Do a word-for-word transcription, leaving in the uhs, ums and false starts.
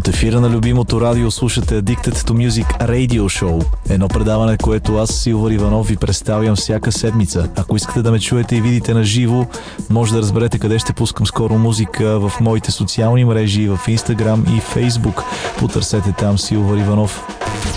От ефира на любимото радио слушате Addicted to Music Radio Show. Едно предаване, което аз, Силвър Иванов, ви представям всяка седмица. Ако искате да ме чуете и видите на живо, може да разберете къде ще пускам скоро музика в моите социални мрежи, в Instagram и Facebook. Потърсете там Силвър Иванов.